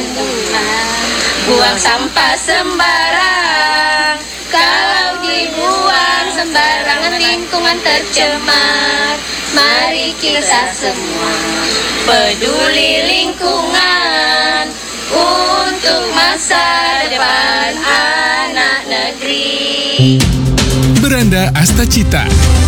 bendungan. Buang sampah sembarang, kalau dibuang sembarangan lingkungan tercemar. Mari kita semua peduli lingkungan untuk masa depan anak negeri. Beranda Astacita.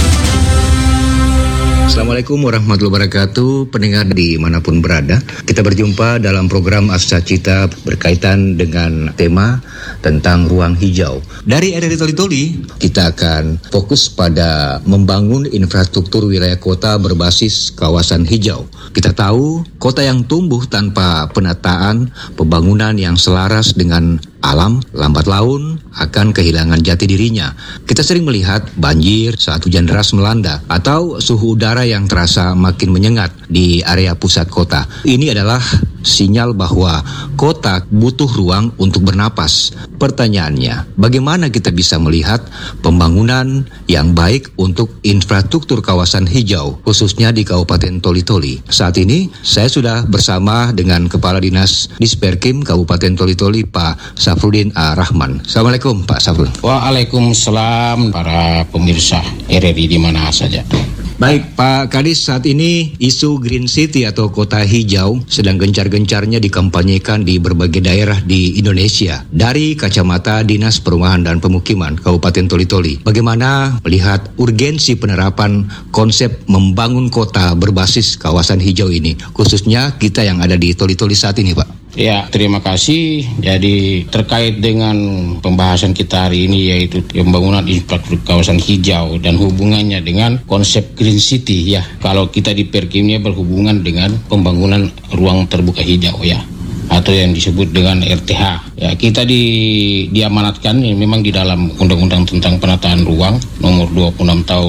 Assalamualaikum warahmatullahi wabarakatuh, pendengar dimanapun berada. Kita berjumpa dalam program Astacita berkaitan dengan tema tentang ruang hijau. Dari RRI Toli-Toli, kita akan fokus pada membangun infrastruktur wilayah kota berbasis kawasan hijau. Kita tahu kota yang tumbuh tanpa penataan pembangunan yang selaras dengan alam lambat laun akan kehilangan jati dirinya. Kita sering melihat banjir saat hujan deras melanda atau suhu udara yang terasa makin menyengat di area pusat kota. Ini adalah sinyal bahwa kota butuh ruang untuk bernapas. Pertanyaannya, bagaimana kita bisa melihat pembangunan yang baik untuk infrastruktur kawasan hijau, khususnya di Kabupaten Toli-Toli? Saat ini, saya sudah bersama dengan Kepala Dinas Disperkim Kabupaten Toli-Toli, Pak Safrudin A. Rahman. Assalamualaikum, Pak Safrudin. Waalaikumsalam para pemirsa RRI di mana saja. Baik, Pak Kadis, saat ini isu Green City atau kota hijau sedang gencar-gencarnya dikampanyekan di berbagai daerah di Indonesia. Dari kacamata Dinas Perumahan dan Pemukiman Kabupaten Toli-Toli, bagaimana melihat urgensi penerapan konsep membangun kota berbasis kawasan hijau ini, khususnya kita yang ada di Toli-Toli saat ini, Pak? Ya, terima kasih. Jadi terkait dengan pembahasan kita hari ini yaitu pembangunan infrastruktur kawasan hijau dan hubungannya dengan konsep Green City ya. Kalau kita di Perkimnya berhubungan dengan pembangunan ruang terbuka hijau ya, atau yang disebut dengan RTH. Ya, kita diamanatkan ya, memang di dalam Undang-Undang tentang Penataan Ruang nomor 26 tahun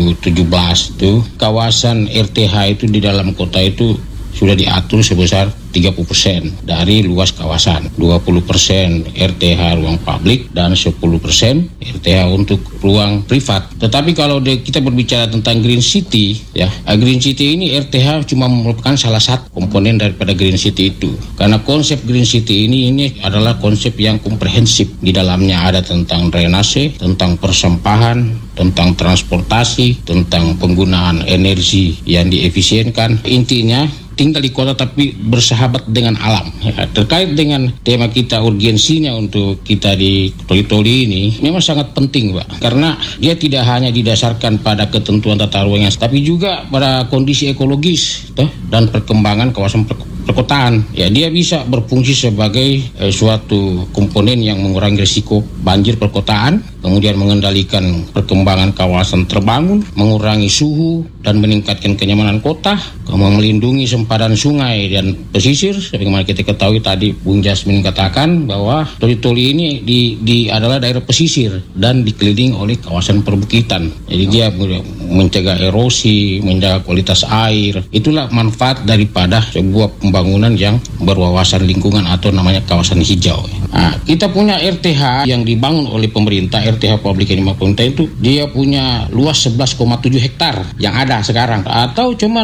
2017 itu kawasan RTH itu di dalam kota itu sudah diatur sebesar 30% dari luas kawasan, 20% RTH ruang publik dan 10% RTH untuk ruang privat. Tetapi kalau kita berbicara tentang Green City, ya Green City ini RTH cuma merupakan salah satu komponen daripada Green City itu. Karena konsep Green City ini adalah konsep yang komprehensif. Di dalamnya ada tentang drainase, tentang persampahan, tentang transportasi, tentang penggunaan energi yang diefisienkan. Intinya tinggal di kota tapi bersahabat dengan alam. Ya, terkait dengan tema kita urgensinya untuk kita di Toli-Toli ini memang sangat penting, Pak. Karena dia tidak hanya didasarkan pada ketentuan tata ruangnya, tapi juga pada kondisi ekologis dan perkembangan kawasan perkotaan. Ya, dia bisa berfungsi sebagai suatu komponen yang mengurangi risiko banjir perkotaan, kemudian mengendalikan perkembangan kawasan terbangun, mengurangi suhu dan meningkatkan kenyamanan kota, kemudian melindungi sempadan sungai dan pesisir. Sebagaimana kita ketahui tadi Bung Jasmin katakan bahwa Toli-Toli ini adalah daerah pesisir dan dikelilingi oleh kawasan perbukitan. Jadi dia mencegah erosi, menjaga kualitas air. Itulah manfaat daripada sebuah pembangunan yang berwawasan lingkungan atau namanya kawasan hijau. Nah, kita punya RTH yang dibangun oleh pemerintah, RTH publik yang dibangun pemerintah itu dia punya luas 11,7 hektar yang ada sekarang atau cuma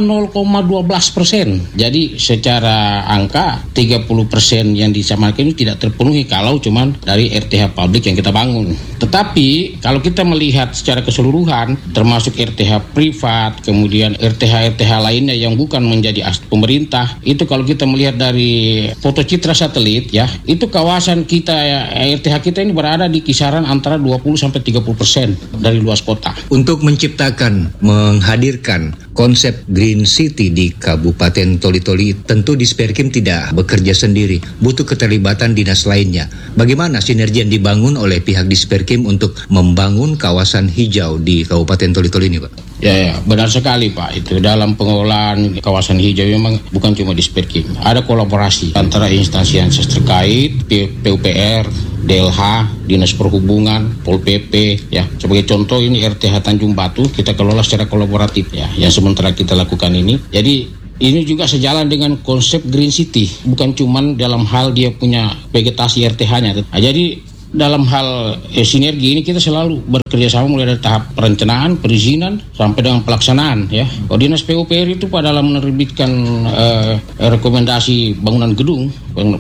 0,12%. Jadi secara angka 30% yang disamarkan itu tidak terpenuhi kalau cuma dari RTH publik yang kita bangun. Tetapi kalau kita melihat secara keseluruhan termasuk RTH privat, kemudian RTH lainnya yang bukan menjadi pemerintah, itu kalau kita melihat dari foto citra satelit ya, itu kawasan kita RTH kita ini berada di kisaran antara 20-30% dari luas kota. Untuk menciptakan, menghadirkan konsep Green City di Kabupaten Toli-Toli, tentu Disperkim tidak bekerja sendiri, butuh keterlibatan dinas lainnya. Bagaimana sinergi yang dibangun oleh pihak Disperkim untuk membangun kawasan hijau di Kabupaten Toli-Toli ini, Pak? Ya, benar sekali, Pak. Itu dalam pengelolaan kawasan hijau memang bukan cuma Disperkim. Ada kolaborasi antara instansi yang terkait, PUPR, DLH, Dinas Perhubungan, Pol PP, ya. Sebagai contoh ini RTH Tanjung Batu kita kelola secara kolaboratif ya, yang sementara kita lakukan ini. Jadi ini juga sejalan dengan konsep Green City, bukan cuma dalam hal dia punya vegetasi RTH-nya. Nah, jadi dalam hal sinergi ini kita selalu bekerja sama mulai dari tahap perencanaan, perizinan sampai dengan pelaksanaan ya. Kalau Dinas PUPR itu pada dalam menerbitkan rekomendasi bangunan gedung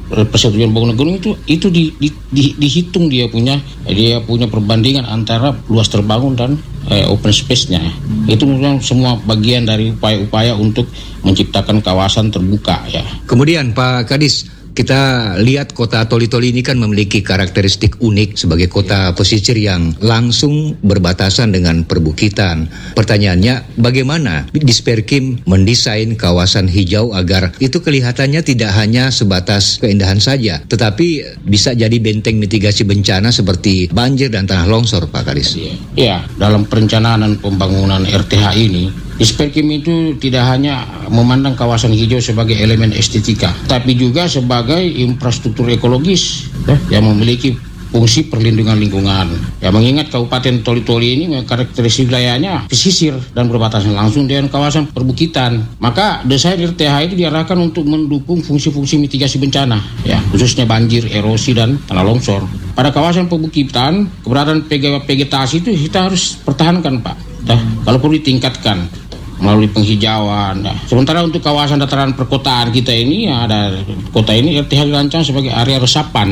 persetujuan pembangunan gunung itu dihitung dia punya perbandingan antara luas terbangun dan open space-nya. Itu memang semua bagian dari upaya-upaya untuk menciptakan kawasan terbuka ya. Kemudian Pak Kadis, kita lihat kota Toli-Toli ini kan memiliki karakteristik unik sebagai kota pesisir yang langsung berbatasan dengan perbukitan. Pertanyaannya, bagaimana Disperkim mendesain kawasan hijau agar itu kelihatannya tidak hanya sebatas keindahan saja, tetapi bisa jadi benteng mitigasi bencana seperti banjir dan tanah longsor, Pak Kadis? Ya, dalam perencanaan dan pembangunan RTH ini, Disperkim itu tidak hanya memandang kawasan hijau sebagai elemen estetika, tapi juga sebagai infrastruktur ekologis yang memiliki fungsi perlindungan lingkungan. Ya, mengingat Kabupaten Toli-Toli ini karakteristik wilayahnya pesisir dan berbatasan langsung dengan kawasan perbukitan. Maka desain RTH itu diarahkan untuk mendukung fungsi-fungsi mitigasi bencana, ya, khususnya banjir, erosi, dan tanah longsor. Pada kawasan perbukitan, keberadaan vegetasi itu kita harus pertahankan, Pak. Kalau perlu ditingkatkan melalui penghijauan. Sementara untuk kawasan dataran perkotaan kita ini, ada kota ini RTH dirancang sebagai area resapan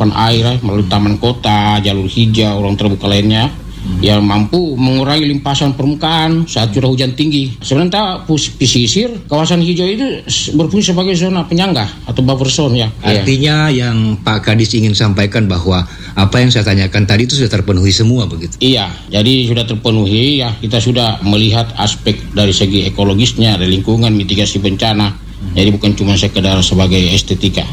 air melalui taman kota, jalur hijau, ruang terbuka lainnya yang mampu mengurangi limpasan permukaan saat curah hujan tinggi. Sementara pesisir, kawasan hijau itu berfungsi sebagai zona penyangga atau buffer zone ya. Artinya yang Pak Kadis ingin sampaikan bahwa apa yang saya tanyakan tadi itu sudah terpenuhi semua begitu? Iya, jadi sudah terpenuhi ya. Kita sudah melihat aspek dari segi ekologisnya, dari lingkungan, mitigasi bencana. Jadi bukan cuma sekedar sebagai estetika.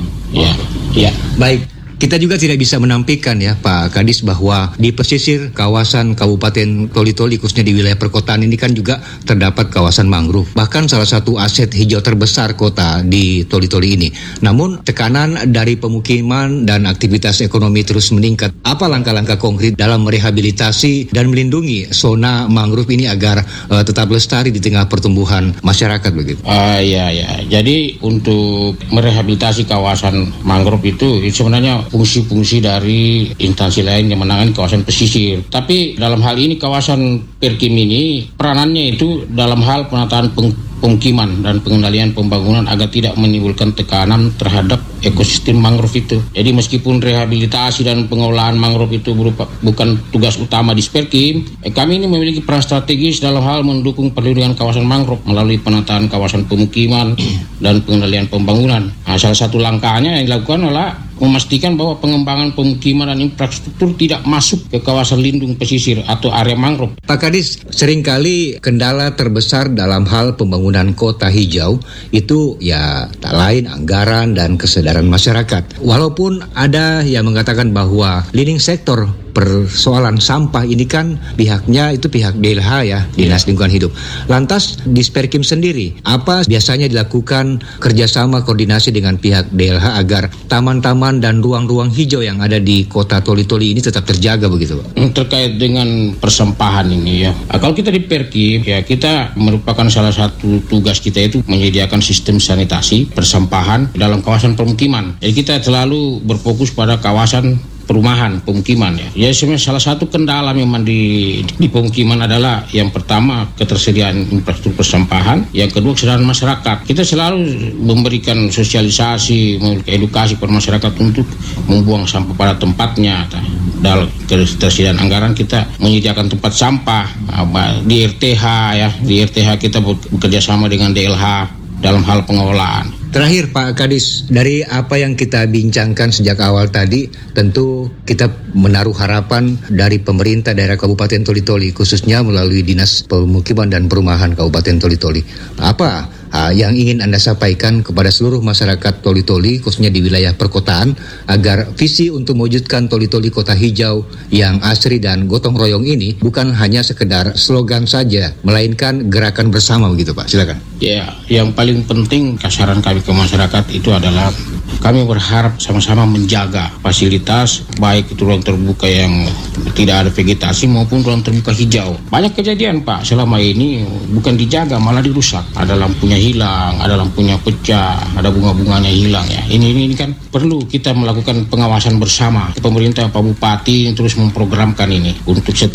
Ya, baik. Kita juga tidak bisa menampilkan ya Pak Kadis bahwa di pesisir kawasan Kabupaten Toli-Toli khususnya di wilayah perkotaan ini kan juga terdapat kawasan mangrove. Bahkan salah satu aset hijau terbesar kota di Toli-Toli ini. Namun tekanan dari pemukiman dan aktivitas ekonomi terus meningkat. Apa langkah-langkah konkret dalam merehabilitasi dan melindungi zona mangrove ini agar tetap lestari di tengah pertumbuhan masyarakat begitu? Ya. Jadi untuk merehabilitasi kawasan mangrove itu sebenarnya fungsi-fungsi dari instansi lain yang menangani kawasan pesisir. Tapi dalam hal ini kawasan Perkim ini peranannya itu dalam hal penataan pemukiman dan pengendalian pembangunan agar tidak menimbulkan tekanan terhadap ekosistem mangrove itu. Jadi meskipun rehabilitasi dan pengelolaan mangrove itu bukan tugas utama di Disperkim, kami ini memiliki peran strategis dalam hal mendukung perlindungan kawasan mangrove melalui penataan kawasan pemukiman dan pengendalian pembangunan. Nah, salah satu langkahnya yang dilakukan adalah memastikan bahwa pengembangan pemukiman dan infrastruktur tidak masuk ke kawasan lindung pesisir atau area mangrove. Pak Kadis, seringkali kendala terbesar dalam hal pembangunan kota hijau itu ya tak lain anggaran dan kesadaran masyarakat. Walaupun ada yang mengatakan bahwa leading sektor persoalan sampah ini kan pihaknya itu pihak DLH ya, Dinas Lingkungan Hidup. Lantas Disperkim sendiri, apa biasanya dilakukan kerjasama koordinasi dengan pihak DLH agar taman-taman dan ruang-ruang hijau yang ada di kota Toli-Toli ini tetap terjaga begitu Pak? Terkait dengan persampahan ini ya, kalau kita di Perkim ya, kita merupakan salah satu tugas kita itu menyediakan sistem sanitasi persampahan dalam kawasan pemukiman. Jadi kita selalu berfokus pada kawasan perumahan, pemukiman ya. Ya sebenarnya salah satu kendala memang di pemukiman adalah yang pertama ketersediaan infrastruktur persampahan, yang kedua kesadaran masyarakat. Kita selalu memberikan sosialisasi, edukasi kepada masyarakat untuk membuang sampah pada tempatnya. Dalam ketersediaan anggaran kita menyediakan tempat sampah di RTH ya. Di RTH kita bekerja sama dengan DLH dalam hal pengelolaan. Terakhir Pak Kadis, dari apa yang kita bincangkan sejak awal tadi, tentu kita menaruh harapan dari pemerintah daerah Kabupaten Toli-Toli, khususnya melalui Dinas Pemukiman dan Perumahan Kabupaten Toli-Toli. Apa yang ingin Anda sampaikan kepada seluruh masyarakat Toli-Toli, khususnya di wilayah perkotaan, agar visi untuk mewujudkan Toli-Toli kota hijau yang asri dan gotong royong ini bukan hanya sekedar slogan saja, melainkan gerakan bersama begitu Pak? Silakan. Ya, yang paling penting saran kami ke masyarakat itu adalah kami berharap sama-sama menjaga fasilitas, baik itu ruang terbuka yang tidak ada vegetasi maupun ruang terbuka hijau. Banyak kejadian Pak, selama ini bukan dijaga malah dirusak. Ada lampunya hilang, ada lampunya pecah, ada bunga-bunganya hilang ya. Ini kan perlu kita melakukan pengawasan bersama. Pemerintah Pak Bupati terus memprogramkan ini untuk